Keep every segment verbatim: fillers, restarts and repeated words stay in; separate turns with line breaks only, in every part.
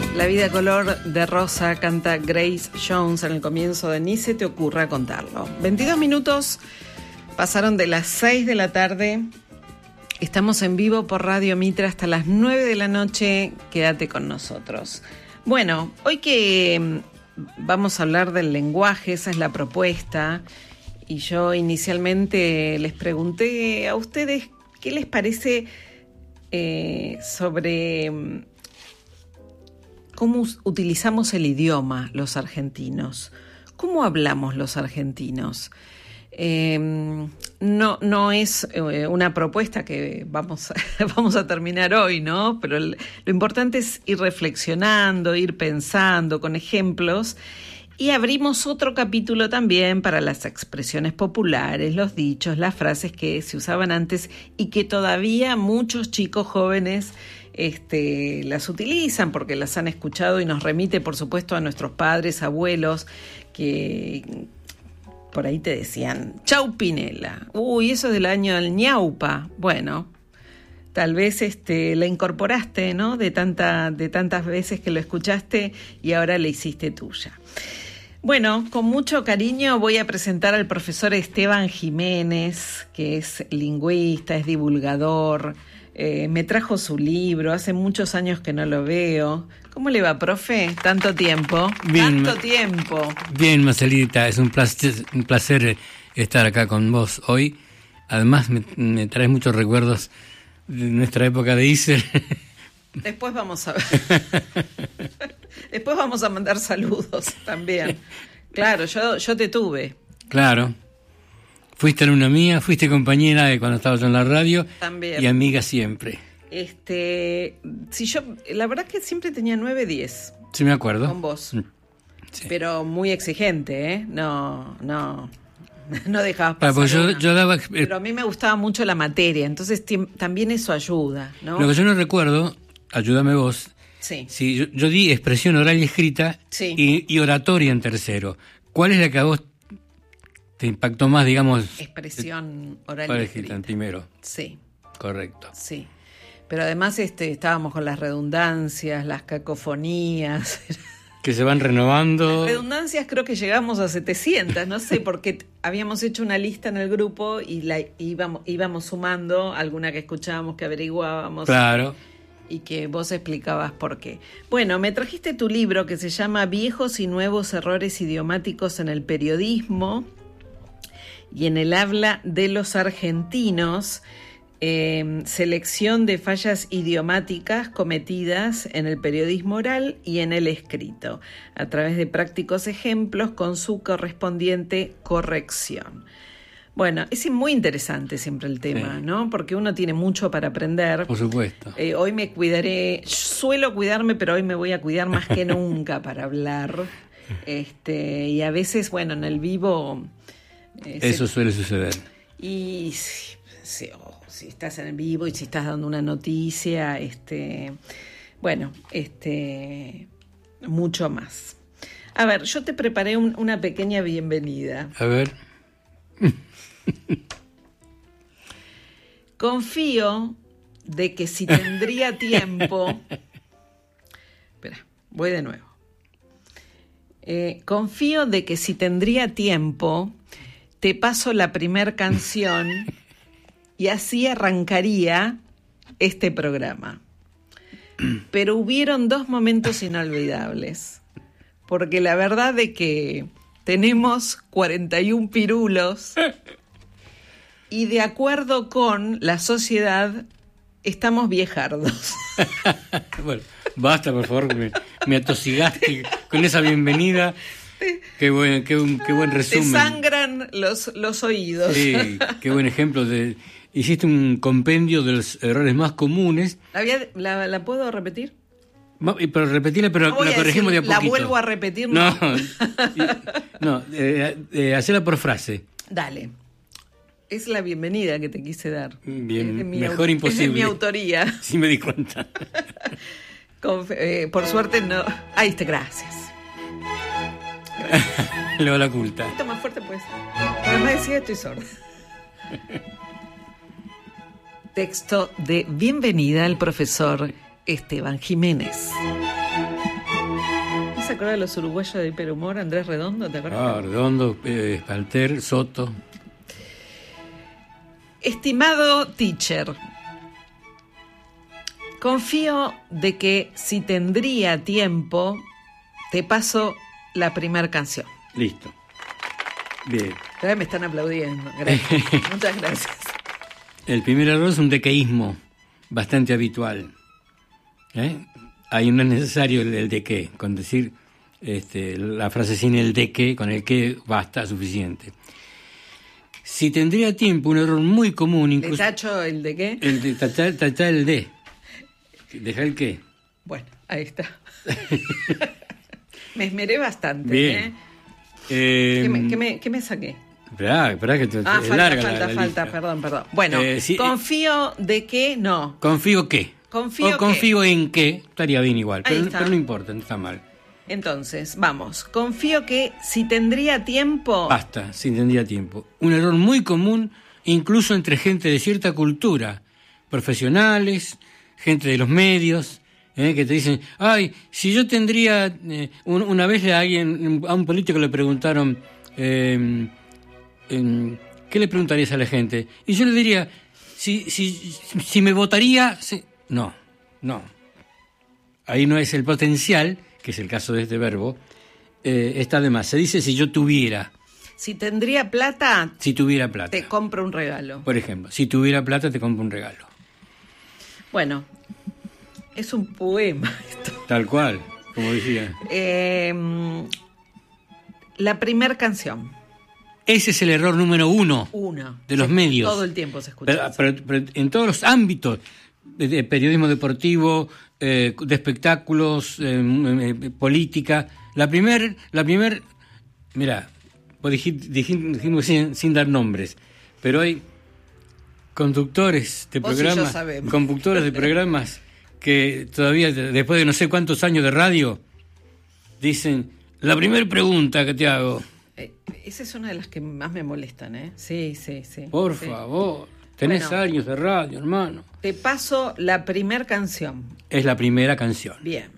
La vida color de rosa canta Grace Jones en el comienzo de Ni se te ocurra contarlo. veintidós minutos pasaron de las seis de la tarde. Estamos en vivo por Radio Mitre hasta las nueve de la noche. Quédate con nosotros. Bueno, hoy que vamos a hablar del lenguaje, esa es la propuesta. Y yo inicialmente les pregunté a ustedes qué les parece eh, sobre cómo utilizamos el idioma los argentinos. ¿Cómo hablamos los argentinos? Eh, no, no es eh, una propuesta que vamos a, vamos a terminar hoy, ¿no? Pero el, lo importante es ir reflexionando, ir pensando con ejemplos. Y abrimos otro capítulo también para las expresiones populares, los dichos, las frases que se usaban antes y que todavía muchos chicos jóvenes este, las utilizan porque las han escuchado y nos remite, por supuesto, a nuestros padres, abuelos, que por ahí te decían, chau Pinela, uy, eso es del año del ñaupa. Bueno, tal vez este, la incorporaste, ¿no? De, tanta, de tantas veces que lo escuchaste y ahora la hiciste tuya. Bueno, con mucho cariño voy a presentar al profesor Esteban Jiménez, que es lingüista, es divulgador, eh, me trajo su libro, hace muchos años que no lo veo. ¿Cómo le va, profe? Tanto tiempo.
Bien,
Tanto tiempo.
Bien, Marcelita, es un placer, un placer estar acá con vos hoy. Además, me, me traes muchos recuerdos de nuestra época de I S E R.
Después vamos a ver. Después vamos a mandar saludos también. Claro, yo, yo te tuve.
Claro. Fuiste alumna mía, fuiste compañera de cuando estabas en la radio.
También.
Y amiga siempre.
Este, si yo, la verdad es que siempre tenía nueve, diez.
Sí, me acuerdo.
Con vos.
Sí.
Pero muy exigente, ¿eh? No, no. No dejabas pasar.
Ah, pues yo, yo daba, eh,
Pero a mí me gustaba mucho la materia, entonces t- también eso ayuda, ¿no?
Lo que yo no recuerdo, ayúdame vos.
Sí.
Sí, yo, yo di expresión oral y escrita
Sí.
y, y oratoria en tercero. ¿Cuál es la que a vos te impactó más, digamos?
Expresión oral
Oral
y
y escrita,
escrita.
en primero.
Sí,
Correcto.
sí. Pero además este, estábamos con las redundancias, las cacofonías.
Que se van renovando.
Redundancias creo que llegamos a setecientas, no sé, porque habíamos hecho una lista en el grupo y la íbamos, íbamos sumando alguna que escuchábamos, que averiguábamos.
Claro.
Y que vos explicabas por qué. Bueno, me trajiste tu libro que se llama Viejos y Nuevos Errores Idiomáticos en el Periodismo y en el Habla de los Argentinos. Eh, selección de fallas idiomáticas cometidas en el periodismo oral y en el escrito, a través de prácticos ejemplos con su correspondiente corrección. Bueno, es muy interesante siempre el tema, sí, ¿no? Porque uno tiene mucho para aprender.
Por supuesto.
Eh, hoy me cuidaré, suelo cuidarme, pero hoy me voy a cuidar más que nunca para hablar. Este, y a veces, bueno, en el vivo...
Eh, Eso se... suele suceder.
Y... Sí, oh, si estás en el vivo y si estás dando una noticia, este, bueno, este, mucho más. A ver, yo te preparé un, una pequeña bienvenida.
A ver.
Confío de que si tendría tiempo... Espera, voy de nuevo. Eh, confío de que si tendría tiempo, te paso la primer canción... Y así arrancaría este programa. Pero hubieron dos momentos inolvidables. Porque la verdad de que tenemos cuarenta y un pirulos y de acuerdo con la sociedad estamos viejardos.
Bueno, basta, por favor, me, me atosigaste con esa bienvenida. Qué buen, qué, qué buen resumen.
Te sangran los, los oídos.
Sí, qué buen ejemplo de... Hiciste un compendio de los errores más comunes.
¿La, la, la puedo repetir?
Pero repetirla, pero
no
la corregimos
decir,
de a poquito.
La vuelvo a repetir.
No, no, eh, eh, hacerla por frase.
Dale. Es la bienvenida que te quise dar.
Bien, mejor imposible.
Es de mi autoría.
Sí me di cuenta.
Con, eh, por suerte no... Ahí está, gracias.
gracias. Luego la oculta.
Un poquito más fuerte pues. Además decía estoy sorda. Texto de Bienvenida al profesor Esteban Jiménez. se acuerda de los uruguayos de hiperhumor? Andrés Redondo, ¿te acuerdas?
Ah, Redondo, eh, Espalter, Soto.
Estimado teacher, confío de que si tendría tiempo, te paso la primera canción.
Listo. Bien.
Todavía me están aplaudiendo. Gracias. Muchas gracias.
El primer error es un dequeísmo bastante habitual. ¿Eh? Ahí no es necesario el, el de qué, con decir este, la frase sin el de qué, con el que basta, suficiente. Si tendría tiempo, un error muy común... Incluso,
¿Le tacho el de qué?
El de tachar, tachar el de. Deja el qué.
Bueno, ahí está. Me esmeré bastante.
Bien.
¿eh?
Eh,
¿Qué, me, qué, me, ¿Qué me saqué?
Esperá, esperá que te,
Ah,
es
falta,
larga
falta,
la, la
falta,
lista.
perdón, perdón. Bueno,
Eh, sí,
confío de que no.
¿Confío qué?
Confío
o confío
que.
en qué, estaría bien igual,
Ahí
pero,
está.
pero no importa, no está mal.
Entonces, vamos. Confío que si tendría tiempo.
Basta, si tendría tiempo. Un error muy común, incluso entre gente de cierta cultura, profesionales, gente de los medios, eh, que te dicen, ay, si yo tendría... Eh, un, una vez a alguien, a un político le preguntaron, eh, eh, ¿qué le preguntarías a la gente? Y yo le diría, si, si, si me votaría... Si... No, no. Ahí no es el potencial, que es el caso de este verbo, eh, está de más. Se dice si yo tuviera...
Si tendría plata,
Si tuviera plata.
te compro un regalo.
Por ejemplo, si tuviera plata te compro un regalo.
Bueno, es un poema esto.
Tal cual, como decía.
Eh, la primer canción.
Ese es el error número uno
Uno.
de los
Se-
medios.
Todo el tiempo se escucha.
Pero,
eso.
pero- pero en todos los ámbitos, de, de periodismo deportivo, eh, de espectáculos, eh, eh, política. La primer, la primer, mira, vos dijiste, dijiste- dijimos sin, sin dar nombres, pero hay conductores de
Vos y yo
programas,
sabemos.
conductores de programas que todavía, después de no sé cuántos años de radio, dicen, la primera pregunta que te hago,
Eh, esa es una de las que más me molestan, ¿eh? Sí, sí, sí.
por
sí.
favor, tenés
Bueno.
años de radio, hermano.
Te paso la primer canción.
Es la primera canción.
Bien.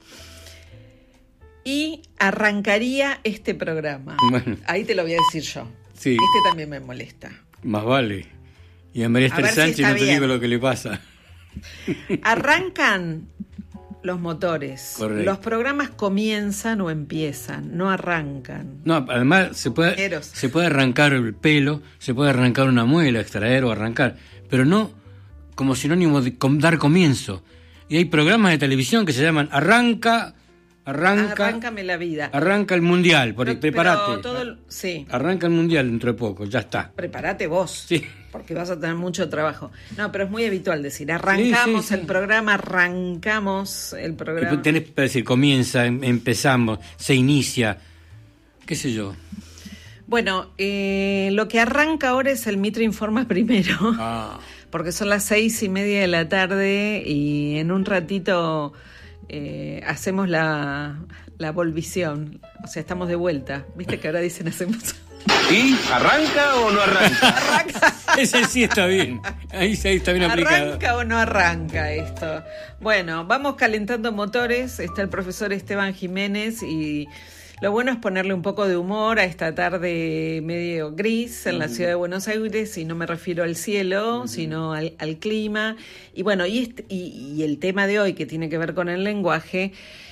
Y arrancaría este programa.
Bueno.
Ahí te lo voy a decir yo.
Sí.
Este también me molesta.
Más vale. Y a María
A
Esther
ver si
Sánchez
está
no te
bien.
digo lo que le pasa.
Arrancan los motores.
Correcto.
Los programas comienzan o empiezan, no arrancan.
No, además se puede,
Eros.
se puede arrancar el pelo, se puede arrancar una muela, extraer o arrancar, pero no como sinónimo de com- dar comienzo. Y hay programas de televisión que se llaman Arranca, Arranca,
Arráncame la vida.
arranca el Mundial, por,
Pero-
prepárate.
pero todo el- sí.
Arranca el Mundial dentro de poco, ya está.
Prepárate vos.
Sí.
Porque vas a tener mucho trabajo. No, pero es muy habitual decir, arrancamos
Sí, sí, sí.
el programa, arrancamos el programa.
Después tenés que decir, comienza, em- empezamos, se inicia, qué sé yo.
Bueno, eh, lo que arranca ahora es el Mitre Informa primero,
Ah.
porque son las seis y media de la tarde y en un ratito eh, hacemos la, la volvisión, o sea, estamos de vuelta. ¿Viste que ahora dicen hacemos...
¿Y arranca o no arranca?
¿Arranca?
Ese sí está bien, ahí sí está bien aplicado.
¿Arranca o no arranca esto? Bueno, vamos calentando motores. Está el profesor Esteban Jiménez y lo bueno es ponerle un poco de humor a esta tarde medio gris en la ciudad de Buenos Aires, y no me refiero al cielo, sino al, al clima. Y bueno, y, este- y, y el tema de hoy, que tiene que ver con el lenguaje,